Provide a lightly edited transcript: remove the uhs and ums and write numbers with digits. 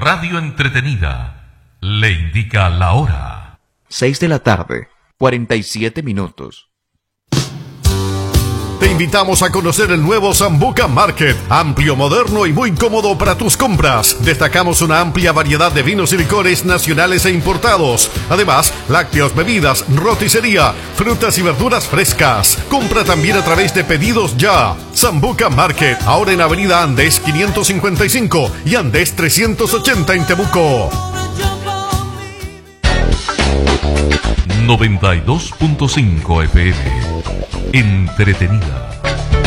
Radio Entretenida le indica la hora. 6 de la tarde, 47 minutos. Te invitamos a conocer el nuevo Sambuca Market, amplio, moderno y muy cómodo para tus compras. Destacamos una amplia variedad de vinos y licores nacionales e importados. Además, lácteos, bebidas, roticería, frutas y verduras frescas. Compra también a través de Pedidos Ya. Sambuca Market, ahora en Avenida Andes 555 y Andes 380 en Temuco. 92.5 FM. Entretenida.